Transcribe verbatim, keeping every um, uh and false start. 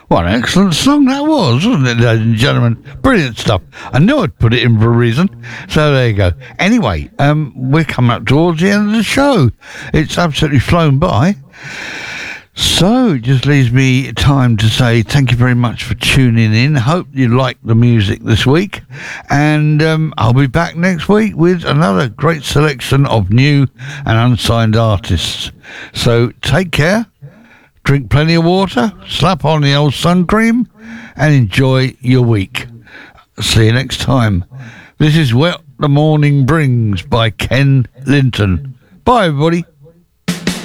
What an excellent song that was, wasn't it, ladies and gentlemen? Brilliant stuff. I knew I'd put it in for a reason. So there you go. Anyway, um, we're coming up towards the end of the show. It's absolutely flown by. So it just leaves me time to say thank you very much for tuning in. Hope you liked the music this week. And um, I'll be back next week with another great selection of new and unsigned artists. So take care, drink plenty of water, slap on the old sun cream, and enjoy your week. See you next time. This is What the Morning Brings by Ken Linton. Bye, everybody.